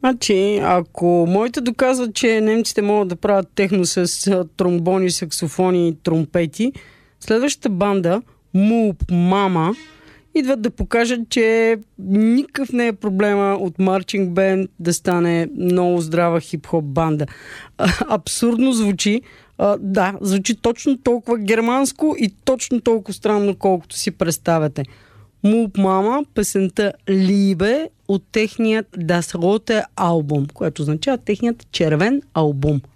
Значи, ако моите доказват, че немците могат да правят техно с тромбони, саксофони и тромпети, следващата банда, Муп Мама, идват да покажат, че никакъв не е проблема от марчинг бенд да стане много здрава хип-хоп банда. Абсурдно звучи. Да, звучи точно толкова германско и точно толкова странно, колкото си представяте. Муп Мама, песента Либе от техният Das Rote албум, което означава техният червен албум.